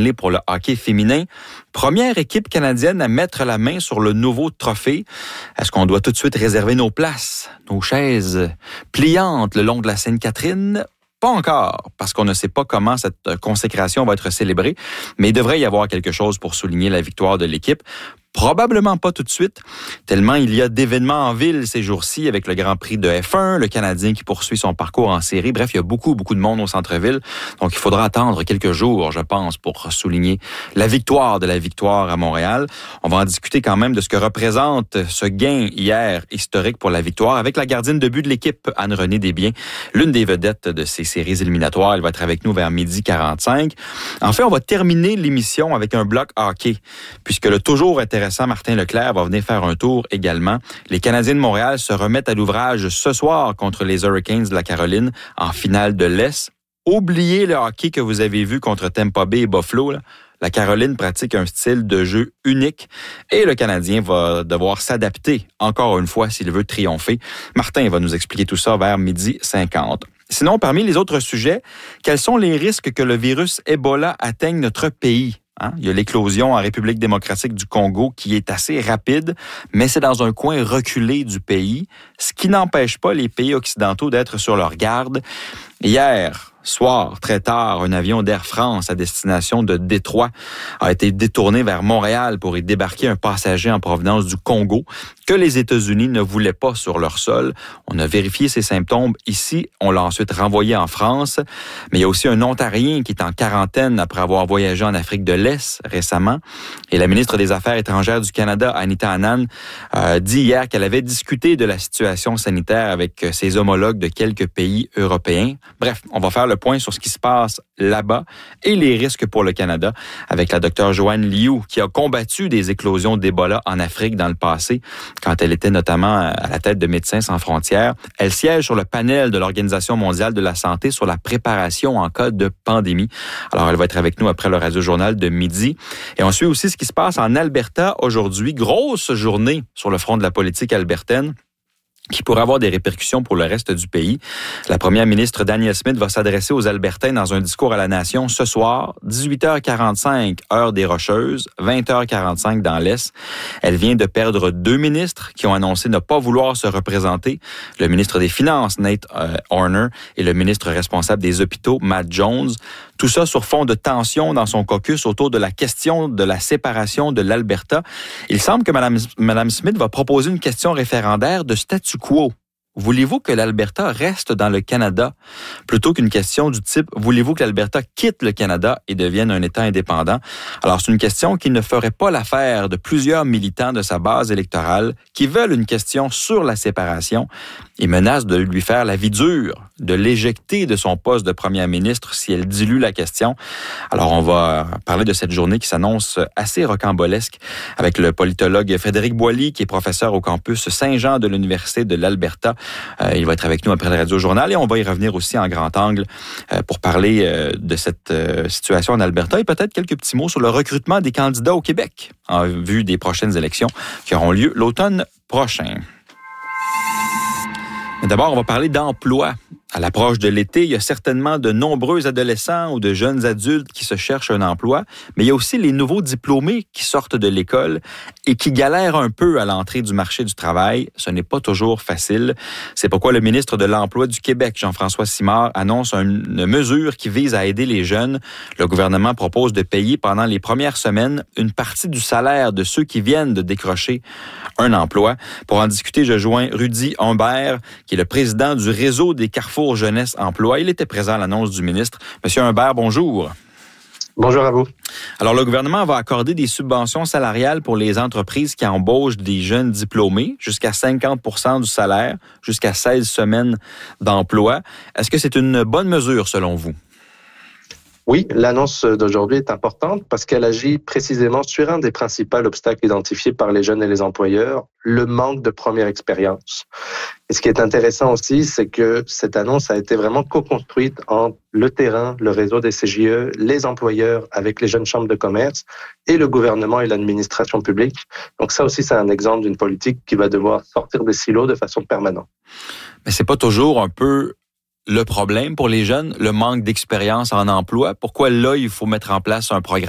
Stanley pour le hockey féminin. Première équipe canadienne à mettre la main sur le nouveau trophée. Est-ce qu'on doit tout de suite réserver nos places, nos chaises pliantes le long de la Sainte-Catherine? Pas encore, parce qu'on ne sait pas comment cette consécration va être célébrée, mais il devrait y avoir quelque chose pour souligner la victoire de l'équipe. Probablement pas tout de suite, tellement il y a d'événements en ville ces jours-ci avec le Grand Prix de F1, le Canadien qui poursuit son parcours en série. Bref, il y a beaucoup de monde au centre-ville. Donc, il faudra attendre quelques jours, je pense, pour souligner la victoire à Montréal. On va en discuter quand même de ce que représente ce gain hier historique pour la victoire avec la gardienne de but de l'équipe, Anne-Renée Desbiens, l'une des vedettes de ces séries éliminatoires. Elle va être avec nous vers 12h45. En fait, on va terminer l'émission avec un bloc hockey, puisque le toujours intéressant Martin Leclerc va venir faire un tour également. Les Canadiens de Montréal se remettent à l'ouvrage ce soir contre les Hurricanes de la Caroline en finale de l'Est. Oubliez le hockey que vous avez vu contre Tampa Bay et Buffalo. La Caroline pratique un style de jeu unique et le Canadien va devoir s'adapter encore une fois s'il veut triompher. Martin va nous expliquer tout ça vers 12h50. Sinon, parmi les autres sujets, quels sont les risques que le virus Ebola atteigne notre pays? Il y a l'éclosion en République démocratique du Congo qui est assez rapide, mais c'est dans un coin reculé du pays, ce qui n'empêche pas les pays occidentaux d'être sur leur garde. Hier soir, très tard, un avion d'Air France à destination de Détroit a été détourné vers Montréal pour y débarquer un passager en provenance du Congo que les États-Unis ne voulaient pas sur leur sol. On a vérifié ses symptômes ici. On l'a ensuite renvoyé en France. Mais il y a aussi un Ontarien qui est en quarantaine après avoir voyagé en Afrique de l'Est récemment. Et la ministre des Affaires étrangères du Canada, Anita Anand, dit hier qu'elle avait discuté de la situation sanitaire avec ses homologues de quelques pays européens. Bref, on va faire le point sur ce qui se passe là-bas et les risques pour le Canada avec la docteure Joanne Liu qui a combattu des éclosions d'Ebola en Afrique dans le passé quand elle était notamment à la tête de Médecins sans frontières. Elle siège sur le panel de l'Organisation mondiale de la santé sur la préparation en cas de pandémie. Alors, elle va être avec nous après le Radio-Journal de midi. Et on suit aussi ce qui se passe en Alberta aujourd'hui. Grosse journée sur le front de la politique albertaine qui pourrait avoir des répercussions pour le reste du pays. La première ministre Danielle Smith va s'adresser aux Albertains dans un discours à la nation ce soir, 18h45, heure des Rocheuses, 20h45 dans l'Est. Elle vient de perdre 2 ministres qui ont annoncé ne pas vouloir se représenter, le ministre des Finances, Nate Horner, et le ministre responsable des hôpitaux, Matt Jones. Tout ça sur fond de tension dans son caucus autour de la question de la séparation de l'Alberta. Il semble que Mme Smith va proposer une question référendaire de statu quo. Voulez-vous que l'Alberta reste dans le Canada? Plutôt qu'une question du type « Voulez-vous que l'Alberta quitte le Canada et devienne un État indépendant? » Alors, c'est une question qui ne ferait pas l'affaire de plusieurs militants de sa base électorale qui veulent une question sur la séparation et menacent de lui faire la vie dure, de l'éjecter de son poste de première ministre si elle dilue la question. Alors, on va parler de cette journée qui s'annonce assez rocambolesque avec le politologue Frédéric Boilly, qui est professeur au campus Saint-Jean de l'Université de l'Alberta. Il va être avec nous après le Radio-Journal et on va y revenir aussi en grand angle pour parler de cette situation en Alberta et peut-être quelques petits mots sur le recrutement des candidats au Québec en vue des prochaines élections qui auront lieu l'automne prochain. Mais d'abord, on va parler d'emploi. À l'approche de l'été, il y a certainement de nombreux adolescents ou de jeunes adultes qui se cherchent un emploi, mais il y a aussi les nouveaux diplômés qui sortent de l'école et qui galèrent un peu à l'entrée du marché du travail. Ce n'est pas toujours facile. C'est pourquoi le ministre de l'Emploi du Québec, Jean-François Simard, annonce une mesure qui vise à aider les jeunes. Le gouvernement propose de payer pendant les premières semaines une partie du salaire de ceux qui viennent de décrocher un emploi. Pour en discuter, je joins Rudy Humbert, qui est le président du réseau des Carrefour Jeunesse Emploi. Il était présent à l'annonce du ministre. Monsieur Humbert, bonjour. Bonjour à vous. Alors, le gouvernement va accorder des subventions salariales pour les entreprises qui embauchent des jeunes diplômés, jusqu'à 50% du salaire, jusqu'à 16 semaines d'emploi. Est-ce que c'est une bonne mesure selon vous? Oui, l'annonce d'aujourd'hui est importante parce qu'elle agit précisément sur un des principaux obstacles identifiés par les jeunes et les employeurs, le manque de première expérience. Et ce qui est intéressant aussi, c'est que cette annonce a été vraiment co-construite entre le terrain, le réseau des CJE, les employeurs avec les jeunes chambres de commerce et le gouvernement et l'administration publique. Donc ça aussi, c'est un exemple d'une politique qui va devoir sortir des silos de façon permanente. Mais c'est pas toujours un peu le problème pour les jeunes, le manque d'expérience en emploi? Pourquoi là, il faut mettre en place un programme